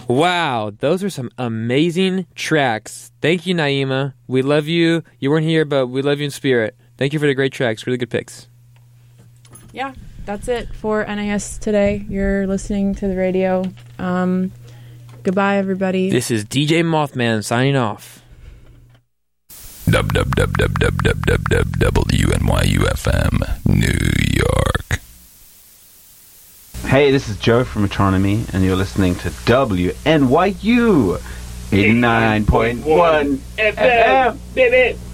Wow, those are some amazing tracks. Thank you, Naima. We love you. You weren't here, but we love you in spirit. Thank you for the great tracks. Really good picks. Yeah, that's it for NIS today. You're listening to the radio. Goodbye, everybody. This is DJ Mothman signing off. WNYU-FM, New York. Hey, this is Joe from Metronomy, and you're listening to WNYU 89.1 FM, baby.